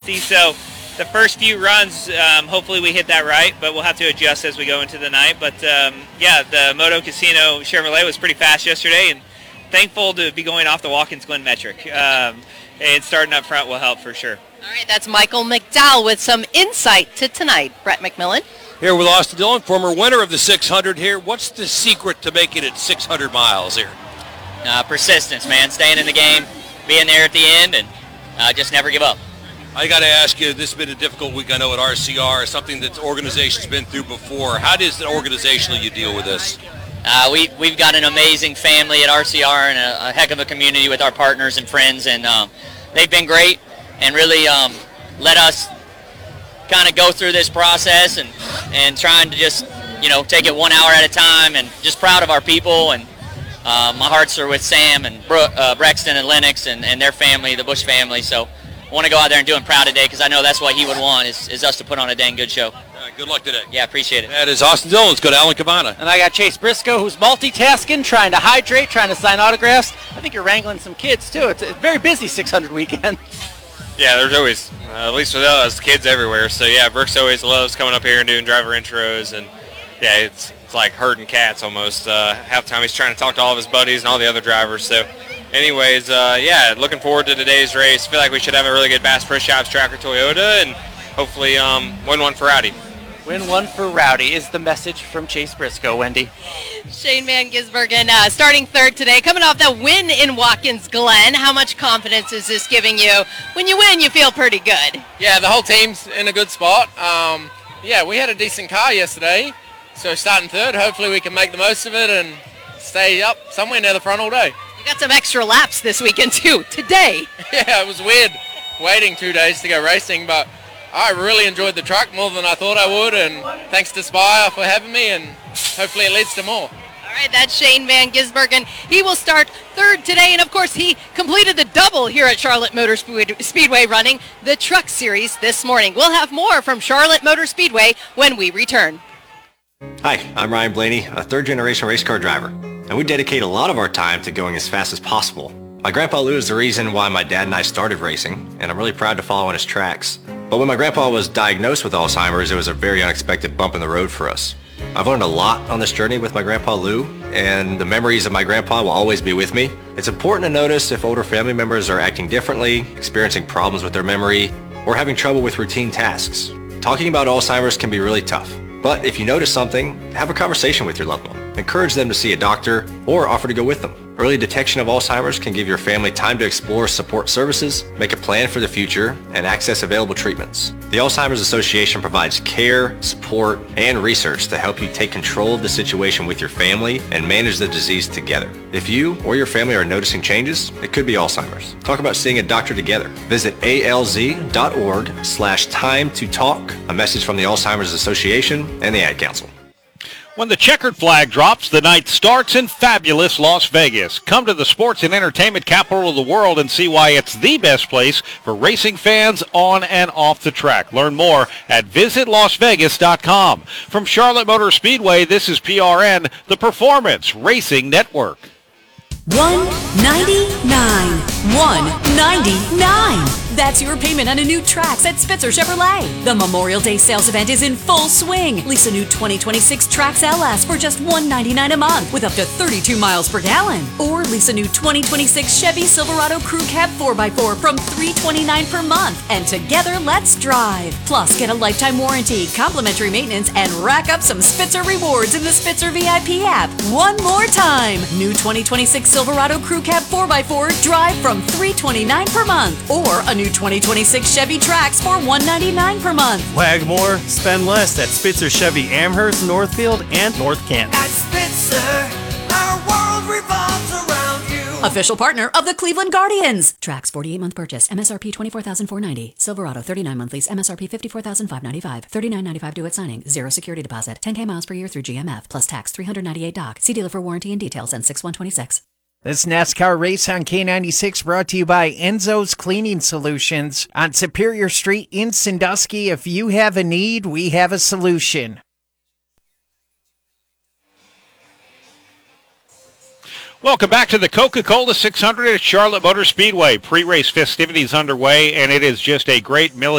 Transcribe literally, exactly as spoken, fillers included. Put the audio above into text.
fifty. So the first few runs, um, hopefully we hit that right, but we'll have to adjust as we go into the night. But um, yeah, the Moto Casino Chevrolet was pretty fast yesterday, and thankful to be going off the Watkins Glen metric. Um, and starting up front will help for sure. All right, that's Michael McDowell with some insight to tonight. Brett McMillan. Here with Austin Dillon, former winner of the six hundred here. What's the secret to making it six hundred miles here? Uh, persistence, man. Staying in the game, being there at the end, and uh, just never give up. I got to ask you, this has been a difficult week, I know, at R C R, something that the organization's been through before. How does it organizationally you deal with this? Uh, we, we've got an amazing family at R C R and a, a heck of a community with our partners and friends, and um, they've been great and really um, let us kind of go through this process and, and trying to just, you know, take it one hour at a time, and just proud of our people. And uh, my hearts are with Sam and Bro- uh, Brexton and Lennox and, and their family, the Bush family. So I want to go out there and do him proud today, because I know that's what he would want, is, is us to put on a dang good show. All right, good luck today. Yeah, appreciate it. That is Austin Dillon. Let's go to Alan Cabana. And I got Chase Briscoe, who's multitasking, trying to hydrate, trying to sign autographs. I think you're wrangling some kids, too. It's a very busy six hundred weekend. Yeah, there's always, uh, at least with us, kids everywhere. So, yeah, Brooks always loves coming up here and doing driver intros. And, yeah, it's, it's like herding cats almost. Uh, half the time he's trying to talk to all of his buddies and all the other drivers. So, anyways, uh, yeah, looking forward to today's race. Feel like we should have a really good Bass Pro Shops tracker Toyota, and hopefully um, win one for Rowdy. Win one for Rowdy is the message from Chase Briscoe, Wendy. Shane Van Gisbergen uh, starting third today, coming off that win in Watkins Glen. How much confidence is this giving you? When you win, you feel pretty good. Yeah, the whole team's in a good spot. Um, yeah, we had a decent car yesterday, so starting third, hopefully we can make the most of it and stay up somewhere near the front all day. You got some extra laps this weekend, too, today. Yeah, it was weird waiting two days to go racing, but I really enjoyed the truck more than I thought I would, and thanks to Spire for having me, and hopefully it leads to more. All right, that's Shane Van Gisbergen. He will start third today, and of course he completed the double here at Charlotte Motor Speedway running the Truck Series this morning. We'll have more from Charlotte Motor Speedway when we return. Hi, I'm Ryan Blaney, a third-generation race car driver, and we dedicate a lot of our time to going as fast as possible. My grandpa Lou is the reason why my dad and I started racing, and I'm really proud to follow in his tracks. But when my grandpa was diagnosed with Alzheimer's, it was a very unexpected bump in the road for us. I've learned a lot on this journey with my grandpa Lou, and the memories of my grandpa will always be with me. It's important to notice if older family members are acting differently, experiencing problems with their memory, or having trouble with routine tasks. Talking about Alzheimer's can be really tough. But if you notice something, have a conversation with your loved one. Encourage them to see a doctor or offer to go with them. Early detection of Alzheimer's can give your family time to explore support services, make a plan for the future, and access available treatments. The Alzheimer's Association provides care, support, and research to help you take control of the situation with your family and manage the disease together. If you or your family are noticing changes, it could be Alzheimer's. Talk about seeing a doctor together. Visit alz.org slash time to talk. A message from the Alzheimer's Association and the Ad Council. When the checkered flag drops, the night starts in fabulous Las Vegas. Come to the sports and entertainment capital of the world and see why it's the best place for racing fans on and off the track. Learn more at visit las vegas dot com. From Charlotte Motor Speedway, this is P R N, the Performance Racing Network. one ninety-nine. one ninety-nine. That's your payment on a new Trax at Spitzer Chevrolet. The Memorial Day sales event is in full swing. Lease a new twenty twenty-six Trax L S for just one ninety-nine a month with up to thirty-two miles per gallon. Or lease a new twenty twenty-six Chevy Silverado Crew Cab four by four from three twenty-nine per month. And together, let's drive. Plus, get a lifetime warranty, complimentary maintenance, and rack up some Spitzer rewards in the Spitzer V I P app. One more time. New twenty twenty-six Silverado Crew Cab four by four drive from three twenty-nine per month. Or a new twenty twenty-six Chevy Trax for one ninety-nine per month. Wag more, spend less at Spitzer Chevy Amherst, Northfield, and North Canton. At Spitzer, our world revolves around you. Official partner of the Cleveland Guardians. Trax forty-eight month purchase, M S R P twenty-four thousand four hundred ninety dollars. Silverado thirty-nine month lease, M S R P fifty-four thousand five hundred ninety-five dollars. thirty-nine ninety-five due at signing. Zero security deposit. ten K miles per year through G M F. Plus tax, three hundred ninety-eight dollars doc. See dealer for warranty and details and six one twenty-six. This NASCAR race on K ninety-six brought to you by Enzo's Cleaning Solutions on Superior Street in Sandusky. If you have a need, we have a solution. Welcome back to the Coca-Cola six hundred at Charlotte Motor Speedway. Pre-race festivities underway, and it is just a great military